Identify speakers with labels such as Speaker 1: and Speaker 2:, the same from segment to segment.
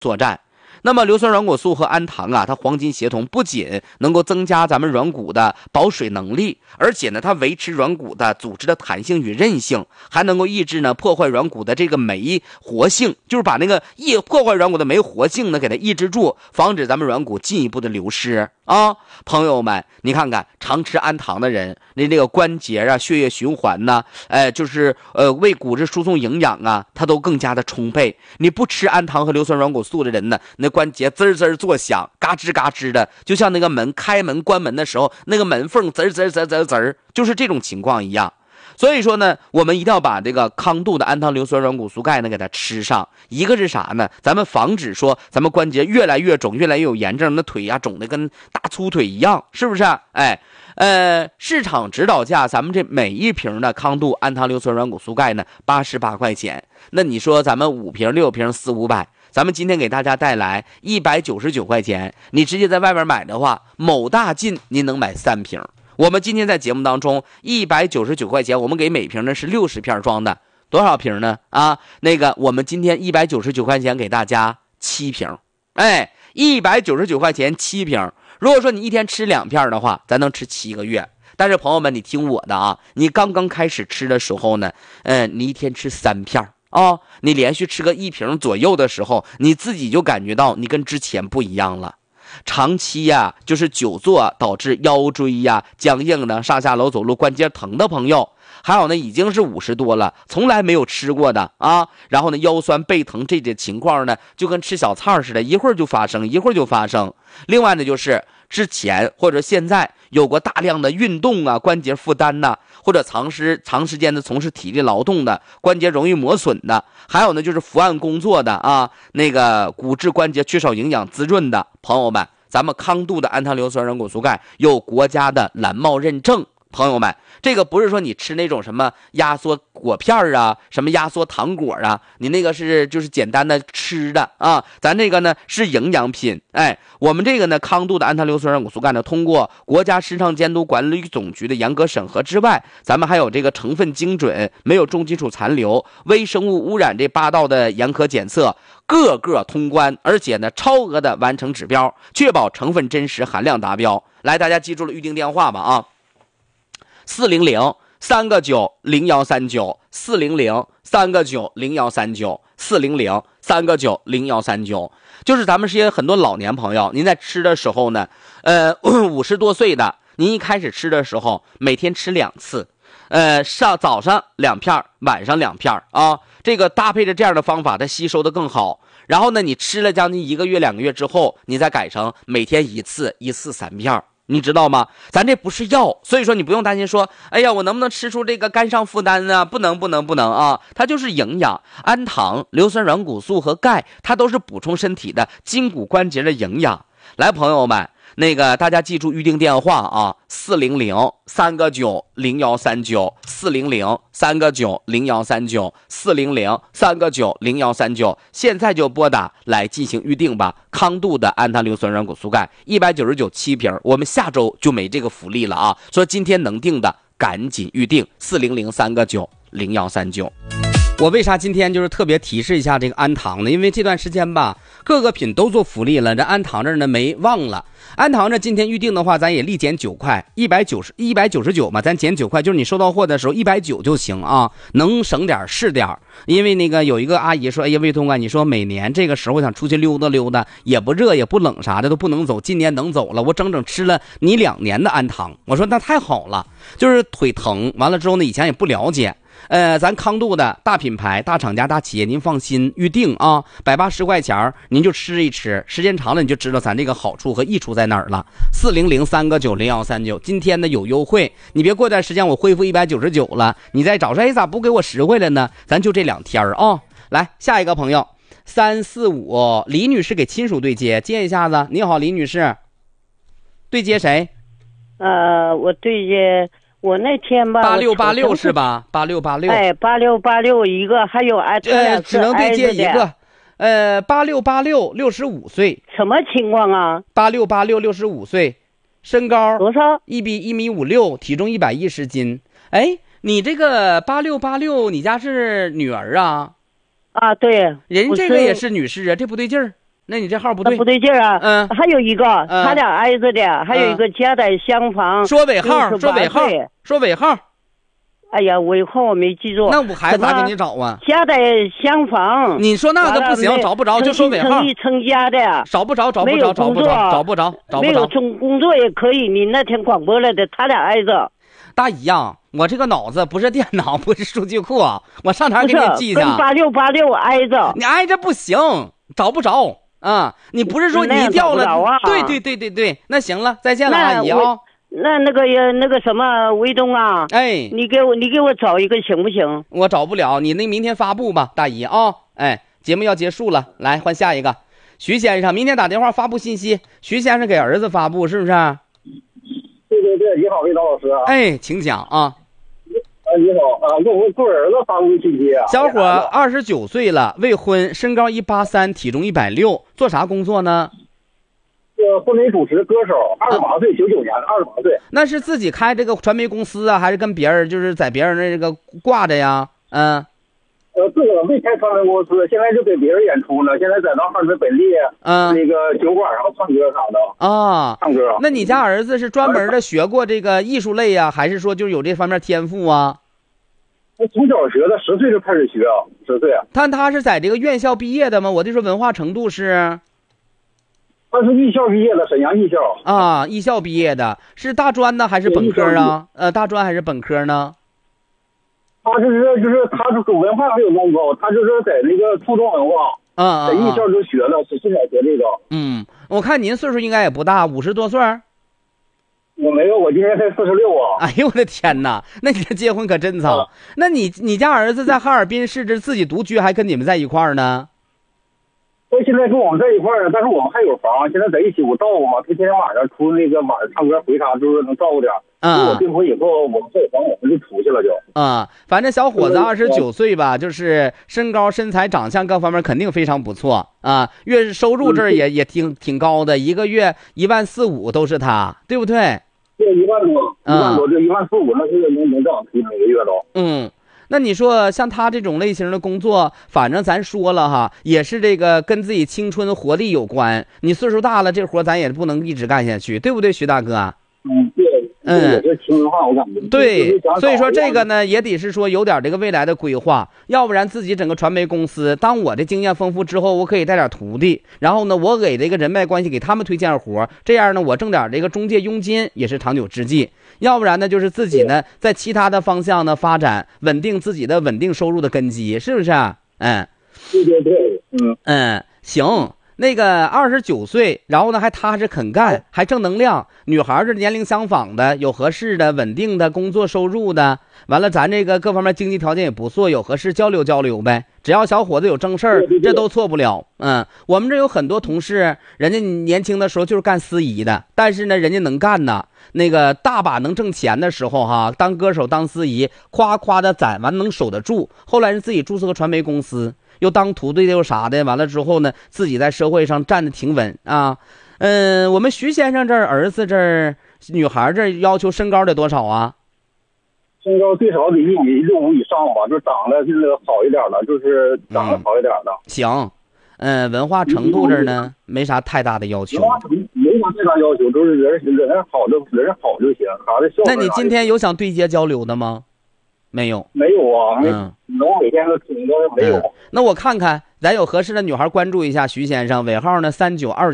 Speaker 1: 作战。那么硫酸软骨素和氨糖啊，它黄金协同，不仅能够增加咱们软骨的保水能力，而且呢，它维持软骨的组织的弹性与韧性，还能够抑制呢破坏软骨的这个酶活性，就是把那个破坏软骨的酶活性呢给它抑制住，防止咱们软骨进一步的流失啊。朋友们，你看看常吃氨糖的人，那个关节啊、血液循环呐、就是为骨质输送营养啊，它都更加的充沛。你不吃氨糖和硫酸软骨素的人呢，那关节滋滋作响，嘎吱嘎吱的，就像那个门开门关门的时候，那个门缝滋滋滋滋滋，就是这种情况一样。所以说呢，我们一定要把这个康度的氨糖硫酸软骨素钙呢给它吃上。一个是啥呢？咱们防止说咱们关节越来越肿，越来越有炎症，那腿呀肿的跟大粗腿一样，是不是？市场指导价，咱们这每一瓶的康度氨糖硫酸软骨素钙呢88块钱。那你说咱们5瓶6瓶4、500，咱们今天给大家带来199块钱，你直接在外边买的话，某大进您能买3瓶。我们今天在节目当中199块钱，我们给每瓶呢是60片装的，多少瓶呢？我们今天199块钱给大家7瓶，199块钱7瓶。如果说你一天吃2片的话，咱能吃7个月。但是朋友们，你听我的啊，你刚刚开始吃的时候呢，你一天吃3片你连续吃个1瓶左右的时候，你自己就感觉到你跟之前不一样了。长期呀，就是久坐导致腰椎呀僵硬的，上下楼走路关节疼的朋友，还有呢已经是50多了，从来没有吃过的啊，然后呢腰酸背疼这些情况呢，就跟吃小菜似的，一会儿就发生，一会儿就发生。另外呢，就是之前或者现在有过大量的运动啊，关节负担呐，或者长时间的从事体力劳动的，关节容易磨损的，还有呢就是伏案工作的啊，那个骨质关节缺少营养滋润的朋友们，咱们康度的氨糖硫酸软骨素钙有国家的蓝帽认证。朋友们，这个不是说你吃那种什么压缩果片啊，什么压缩糖果啊，你那个就是简单的吃的啊，咱这个呢是营养品。我们这个呢康度的氨糖硫酸软骨素钙呢，通过国家市场监督管理总局的严格审核之外，咱们还有这个成分精准，没有重金属残留、微生物污染这8道的严苛检测，个个通关，而且呢超额的完成指标，确保成分真实、含量达标。来，大家记住了预定电话吧啊，400-3个9-0139，400-3个9-0139，400-3个9-0139，就是咱们这些很多老年朋友，您在吃的时候呢，50多岁的，您一开始吃的时候每天吃2次，早上2片，晚上2片啊，这个搭配着这样的方法，它吸收的更好。然后呢，你吃了将近1个月2个月之后，你再改成每天1次，1次3片。你知道吗？咱这不是药，所以说你不用担心说，哎呀，我能不能吃出这个肝上负担啊？不能啊！它就是营养，氨糖、硫酸软骨素和钙，它都是补充身体的筋骨关节的营养。来，朋友们，大家记住预定电话啊，400-3个9-0139，400-3个9-0139，400-3个9-0139，现在就拨打来进行预定吧。康度的氨糖硫酸软骨素钙199 7瓶，我们下周就没这个福利了啊！说今天能定的赶紧预定，400-3个9-0139。我为啥今天就是特别提示一下这个氨糖呢？因为这段时间吧，各个品都做福利了，这氨糖这呢没忘了。氨糖这今天预定的话，咱也立减9块，199嘛，咱减9块，就是你收到货的时候190就行啊，能省点是点。因为有一个阿姨说，哎呀，魏通啊，你说每年这个时候想出去溜达溜达，也不热也不冷啥的都不能走，今年能走了，我整整吃了你2年的氨糖。我说那太好了，就是腿疼，完了之后呢，以前也不了解。咱康度的大品牌、大厂家、大企业，您放心预定啊，180块钱您就吃一吃，时间长了你就知道咱这个好处和益处在哪儿了。400-3个9-0139，今天呢有优惠，你别过段时间我恢复199了，你再找说，哎，咋不给我实惠了呢？咱就这2天啊。来，下一个朋友345，李女士给亲属对接，接一下子。你好，李女士，对接谁？
Speaker 2: 我对接。我那天吧
Speaker 1: 8686是吧？8686。
Speaker 2: 哎，8686一个，还有
Speaker 1: 只能对接一个。8686 65岁。
Speaker 2: 什么情况啊
Speaker 1: ？8686 65岁，身高
Speaker 2: 多少
Speaker 1: ？1米56，体重110斤。哎，你这个8686，你家是女儿啊？
Speaker 2: 啊，对。
Speaker 1: 人这个也是女士啊，这不对劲儿。 那你这号不对，
Speaker 2: 不对劲啊。还有一个，他俩挨着的，还有一个家在厢房。
Speaker 1: 说尾号，说尾号，说尾号。
Speaker 2: 哎呀，尾号我没记住。
Speaker 1: 那我还咋给你找啊？
Speaker 2: 家在厢房。
Speaker 1: 你说那个不行，找不着就说尾号。
Speaker 2: 成家的。
Speaker 1: 找不着。
Speaker 2: 没有工作。
Speaker 1: 没有
Speaker 2: 工作也可以。你那天广播了的，他俩挨着。
Speaker 1: 大姨呀，我这个脑子不是电脑，不是数据库，我上哪给你记去？
Speaker 2: 跟8686挨着。
Speaker 1: 你挨着不行，找不着啊！你不是说你掉了？对，那行了，再见了，阿姨啊。
Speaker 2: 那个什么维东啊，
Speaker 1: 哎，
Speaker 2: 你给我找一个行不行？
Speaker 1: 我找不了，你那明天发布吧，大姨啊。哎，节目要结束了，来换下一个，徐先生，明天打电话发布信息，徐先生给儿子发布是不是？
Speaker 3: 对，你好，魏导老师。
Speaker 1: 哎，请讲啊。
Speaker 3: 你好啊，给我儿子发布信息啊。
Speaker 1: 小伙29岁了，未婚，身高183，体重160，做啥工作呢？
Speaker 3: 婚礼主持歌手，28岁，99年，28岁。
Speaker 1: 那是自己开这个传媒公司啊，还是跟别人就是在别人那个挂着呀？
Speaker 3: 自个没开传媒公司，现在就给别人演出呢。现在在那哈尔本地那个酒馆上唱歌啥的
Speaker 1: 啊，
Speaker 3: 唱歌。
Speaker 1: 那你家儿子是专门的学过这个艺术类呀，还是说就有这方面天赋啊？
Speaker 3: 他从小学的，10岁就开始学，10岁。
Speaker 1: 他是在这个院校毕业的吗？我就说文化程度是。
Speaker 3: 他是艺校毕业的，沈阳艺校
Speaker 1: 啊，艺校毕业的，是大专呢还是本科啊？大专还是本科呢？
Speaker 3: 他就是他是文化没有那么高，他就是在那个初中文化，在艺校就学了，是现在学这个。
Speaker 1: 我看您岁数应该也不大，50多岁。
Speaker 3: 我没有，我今年才46啊。
Speaker 1: 哎呦我的天哪，那你结婚可真早。那你家儿子在哈尔滨是自己独居，还跟你们在一块儿呢？
Speaker 3: 他现在跟我们在一块儿，但是我们还有房，现在在一起我照顾嘛。他天天晚上出那个晚上唱歌回啥，就是能照顾点。我订婚以后，我们这房我们就出去了就。
Speaker 1: 反正小伙子29岁吧，就是身高、身材、长相各方面肯定非常不错啊。月收入这儿也挺高的，一个月14500都是他，对不对？
Speaker 3: 对，1万多，1万多，这14500那是能挣每个月都。
Speaker 1: 那你说像他这种类型的工作，反正咱说了哈，也是这个跟自己青春活力有关。你岁数大了，这活咱也不能一直干下去，对不对，徐大哥？
Speaker 3: 对，也是青春化，我感觉。
Speaker 1: 对，所以说这个呢，也得是说有点这个未来的规划，要不然自己整个传媒公司，当我的经验丰富之后，我可以带点徒弟，然后呢，我给这个人脉关系给他们推荐活，这样呢，我挣点这个中介佣金也是长久之计。要不然呢，就是自己呢在其他的方向呢发展，稳定自己的稳定收入的根基，是不是？
Speaker 3: 对，
Speaker 1: 行。那个29岁，然后呢还踏实肯干，还正能量。女孩是年龄相仿的，有合适的稳定的工作收入的。完了，咱这个各方面经济条件也不错，有合适交流呗。只要小伙子有正事儿，这都错不了。我们这有很多同事，人家年轻的时候就是干司仪的，但是呢，人家能干呢。那个大把能挣钱的时候哈，当歌手当司仪，夸的攒完能守得住。后来是自己注册个传媒公司。又当徒弟又啥的，完了之后呢，自己在社会上站得挺稳啊。我们徐先生这儿儿子这儿女孩这儿要求身高得多少啊？
Speaker 3: 身高最少得1.65米以上吧，就长得是好一点的，就是长得好一点的。
Speaker 1: 行，文化程度这儿呢没啥太大的要求。
Speaker 3: 没啥太大要求，都是人好就行。
Speaker 1: 那你今天有想对接交流的吗？没有
Speaker 3: 啊，我每天都听都没有。
Speaker 1: 那我看看，咱有合适的女孩关注一下徐先生，尾号呢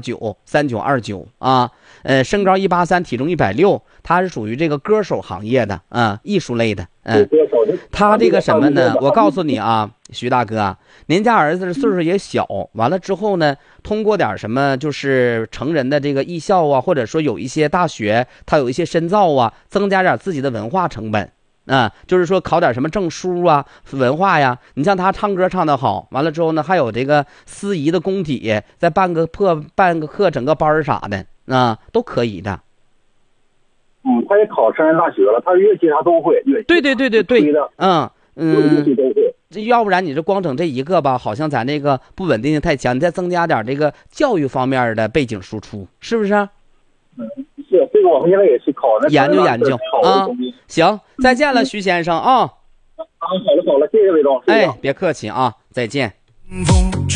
Speaker 1: 3929啊，身高183，体重160，他是属于这个歌手行业的艺术类的。他这个什么呢？我告诉你啊，徐大哥，您家儿子岁数也小，完了之后呢，通过点什么就是成人的这个艺校啊，或者说有一些大学他有一些深造啊，增加点自己的文化成本。就是说考点什么证书啊，文化呀。你像他唱歌唱得好，完了之后呢，还有这个司仪的功底，再办个课，整个班啥的都可以的。
Speaker 3: 他也考上大学了，他乐器他都会。
Speaker 1: 对，
Speaker 3: 乐器都会。
Speaker 1: 这要不然你这光整这一个吧，好像咱这个不稳定性太强，你再增加点这个教育方面的背景输出，是不是？
Speaker 3: 是，这个我们现在也去考，
Speaker 1: 研究啊。行，再见了，徐先生啊。
Speaker 3: 好了，谢谢魏总。
Speaker 1: 别客气啊，再见。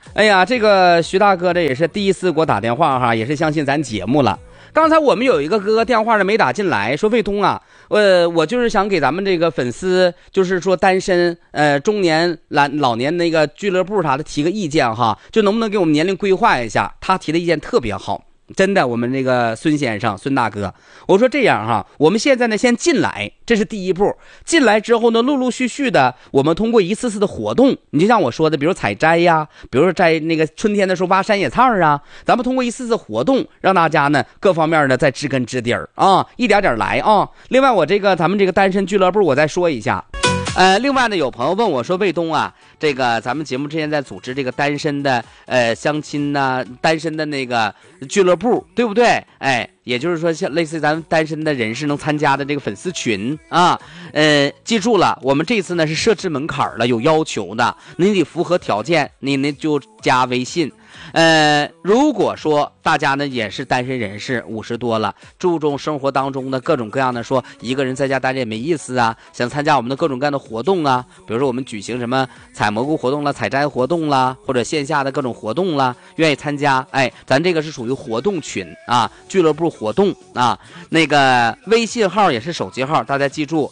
Speaker 1: 哎呀，这个徐大哥这也是第一次给我打电话哈，也是相信咱节目了。刚才我们有一个哥哥电话呢没打进来，说卫东啊，我就是想给咱们这个粉丝，就是说单身中年老年那个俱乐部啥的提个意见哈，就能不能给我们年龄规划一下？他提的意见特别好。真的，我们那个孙先生、孙大哥，我说这样哈，我们现在呢先进来，这是第一步。进来之后呢，陆陆续续的，我们通过一次次的活动，你就像我说的，比如采摘呀，比如说在那个春天的时候挖山野菜啊，咱们通过一次次活动，让大家呢各方面呢再知根知底儿啊，一点点来啊。另外，咱们这个单身俱乐部，我再说一下。另外呢，有朋友问我说，卫东啊，这个咱们节目之前在组织这个单身的相亲呐，单身的那个俱乐部，对不对？哎，也就是说像类似咱们单身的人士能参加的这个粉丝群啊，记住了，我们这次呢是设置门槛了，有要求的，你得符合条件，你呢就加微信。如果说大家呢也是单身人士，50多了，注重生活当中的各种各样的，说一个人在家待着也没意思啊，想参加我们的各种各样的活动啊，比如说我们举行什么采蘑菇活动啦、采摘活动啦，或者线下的各种活动啦，愿意参加，哎，咱这个是属于活动群啊，俱乐部活动啊，那个微信号也是手机号，大家记住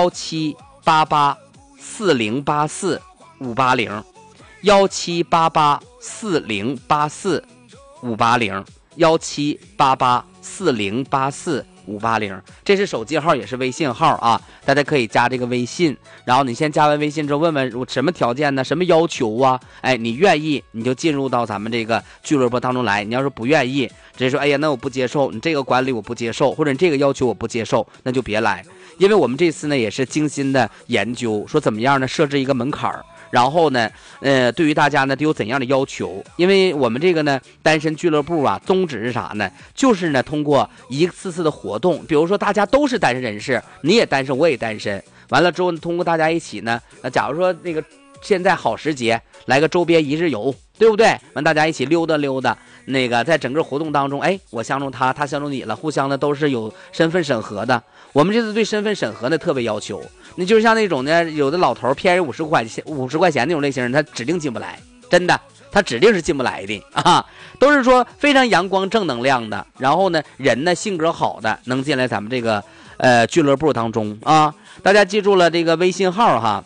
Speaker 1: 17884080580，17884084580，17884084580，这是手机号也是微信号啊，大家可以加这个微信，然后你先加完微信之后问问我什么条件呢，什么要求啊，哎，你愿意你就进入到咱们这个俱乐部当中来，你要是不愿意直接说哎呀那我不接受，你这个管理我不接受，或者你这个要求我不接受，那就别来。因为我们这次呢也是精心的研究，说怎么样呢设置一个门槛，然后呢对于大家呢得有怎样的要求。因为我们这个呢单身俱乐部啊，宗旨是啥呢，就是呢通过一次次的活动，比如说大家都是单身人士，你也单身我也单身，完了之后通过大家一起呢，假如说那个现在好时节来个周边一日游，对不对？完大家一起溜达溜达，那个在整个活动当中，哎，我相中他，他相中你了，互相的都是有身份审核的。我们这次对身份审核呢特别要求，那就是像那种呢，有的老头骗人50块钱那种类型，他指定进不来，真的，他指定是进不来的啊。都是说非常阳光正能量的，然后呢，人呢性格好的能进来咱们这个俱乐部当中啊。大家记住了这个微信号哈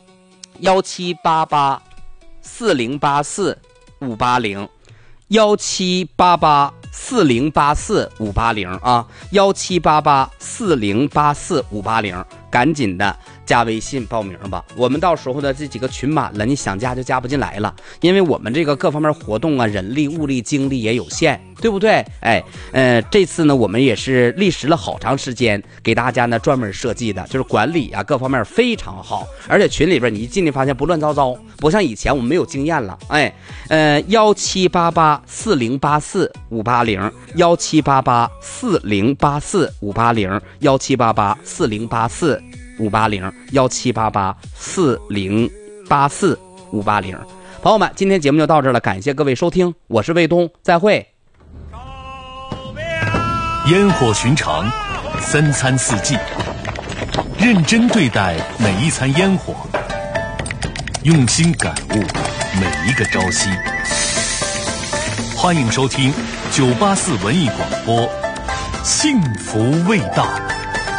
Speaker 1: ，17884080580，17884084580啊，17884084580，赶紧的加微信报名吧。我们到时候的这几个群满了，你想加就加不进来了，因为我们这个各方面活动啊，人力物力精力也有限，对不对？哎，这次呢我们也是历时了好长时间给大家呢专门设计的，就是管理啊各方面非常好，而且群里边你一进去发现不乱糟糟，不像以前我们没有经验了。哎，17884084580，17884084580，17884084580，朋友们，今天节目就到这儿了，感谢各位收听，我是卫东，再会。
Speaker 4: 烟火寻常，三餐四季，认真对待每一餐烟火，用心感悟每一个朝夕。欢迎收听984文艺广播，幸福味道。